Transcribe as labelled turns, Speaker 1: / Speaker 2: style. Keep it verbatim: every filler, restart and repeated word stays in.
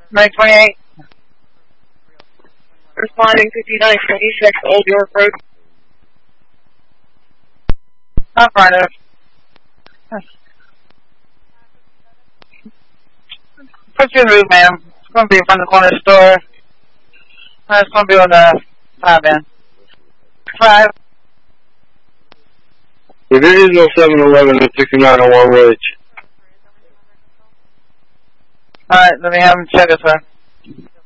Speaker 1: nine twenty-eight.
Speaker 2: Responding fifty-nine twenty-six, Old York Road.
Speaker 1: Affirmative. Put you in the route, ma'am. It's going to be in front of the corner store. Uh, it's going to be on the five end. Five.
Speaker 3: Division oh seven eleven at sixty-nine oh one Ridge.
Speaker 1: Alright, let me have him check it, sir.